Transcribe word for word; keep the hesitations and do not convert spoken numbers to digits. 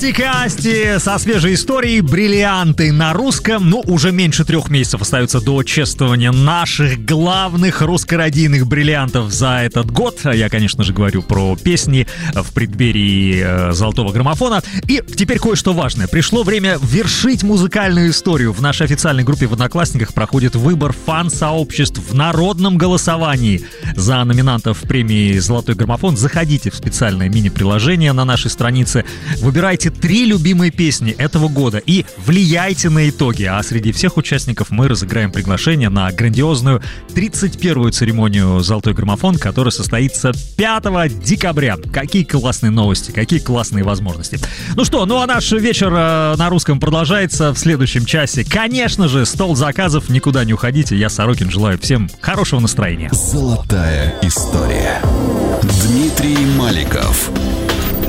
Артик и Асти со свежей историей «Бриллианты» на русском. Ну, уже меньше трех месяцев остается до чествования наших главных русскородийных бриллиантов за этот год. Я, конечно же, говорю про песни в преддверии э, золотого граммофона. И теперь кое-что важное. Пришло время вершить музыкальную историю. В нашей официальной группе в Одноклассниках проходит выбор фан-сообществ в народном голосовании за номинантов премии «Золотой граммофон». Заходите в специальное мини-приложение на нашей странице. Выбирайте три любимые песни этого года и влияйте на итоги. А среди всех участников мы разыграем приглашение на грандиозную тридцать первую церемонию «Золотой граммофон», которая состоится пятого декабря. Какие классные новости, какие классные возможности. Ну что, ну а наш вечер э, на русском продолжается в следующем часе. Конечно же, стол заказов, никуда не уходите. Я, Сорокин, желаю всем хорошего настроения. Золотая история. Дмитрий Маликов.